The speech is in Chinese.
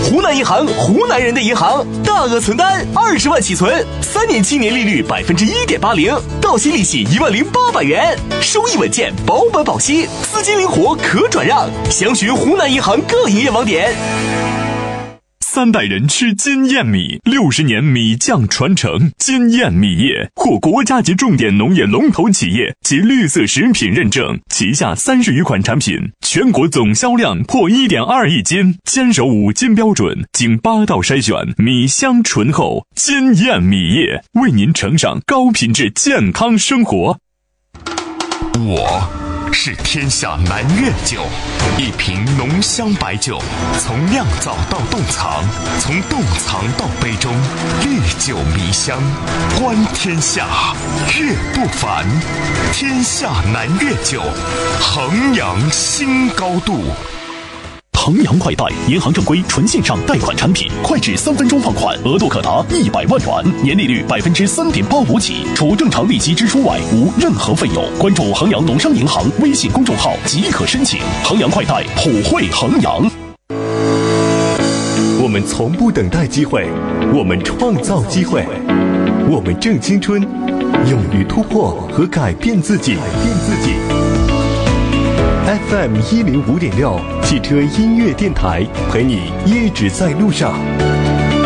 湖南银行，湖南人的银行，大额存单20万起存，3年期年利率1.80%，到期利息10800元，收益稳健，保本保息，资金灵活可转让。详询湖南银行各营业网点。 3代人吃金燕米，60年米酱传承。金燕米业获国家级重点农业龙头企业及绿色食品认证，旗下30余款产品，全国总销量破1.2亿斤，坚守5金标准，经8道筛选，米香醇厚。金燕米业为您呈上高品质健康生活。 我是天下南苑酒，一瓶浓香白酒，从酿造到冻藏，从冻藏到杯中，历久弥香，观天下，阅不凡。天下南苑酒，衡阳新高度。 衡阳快贷，银行正规纯线上贷款产品，快至3分钟放款，额度可达100万元，年利率3.85%起，除正常利息支出外，无任何费用。关注衡阳农商银行微信公众号即可申请。衡阳快贷，普惠衡阳。 我们从不等待机会，我们创造机会，我们正青春，勇于突破和改变自己。FM 105.6汽车音乐电台，陪你一直在路上。